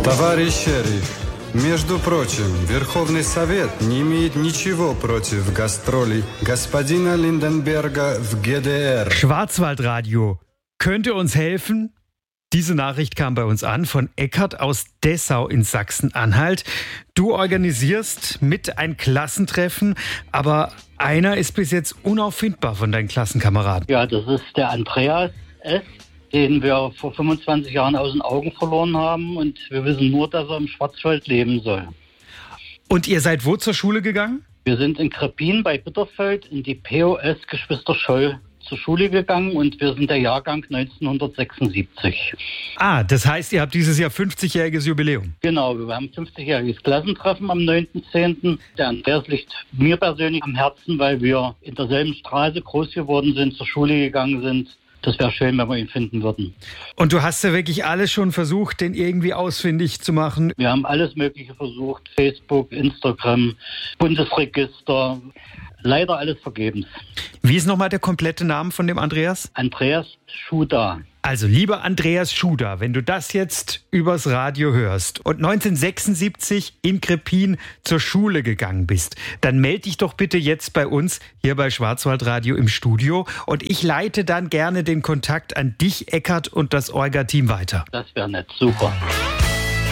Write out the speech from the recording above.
Товарищ шериф, между прочим, Верховный Совет не имеет ничего против гастролей господина Lindenberger в ГДР. Schwarzwaldradio könnte uns helfen. Diese Nachricht kam bei uns an von Eckart aus Dessau in Sachsen-Anhalt. Du organisierst mit ein Klassentreffen, aber einer ist bis jetzt unauffindbar von deinen Klassenkameraden. Ja, das ist der Andreas S., den wir vor 25 Jahren aus den Augen verloren haben. Und wir wissen nur, dass er im Schwarzwald leben soll. Und ihr seid wo zur Schule gegangen? Wir sind in Krepin bei Bitterfeld in die POS Geschwister Scholl zur Schule gegangen und wir sind der Jahrgang 1976. Ah, das heißt, ihr habt dieses Jahr 50-jähriges Jubiläum. Genau, wir haben 50-jähriges Klassentreffen am 9.10. Der Andreas liegt mir persönlich am Herzen, weil wir in derselben Straße groß geworden sind, zur Schule gegangen sind. Das wäre schön, wenn wir ihn finden würden. Und du hast ja wirklich alles schon versucht, den irgendwie ausfindig zu machen? Wir haben alles Mögliche versucht. Facebook, Instagram, Bundesregister. Leider alles vergebens. Wie ist nochmal der komplette Name von dem Andreas? Andreas Schuda. Also lieber Andreas Schuda, wenn du das jetzt übers Radio hörst und 1976 in Krepin zur Schule gegangen bist, dann melde dich doch bitte jetzt bei uns hier bei Schwarzwaldradio im Studio und ich leite dann gerne den Kontakt an dich, Eckart, und das Orga-Team weiter. Das wäre nett, super.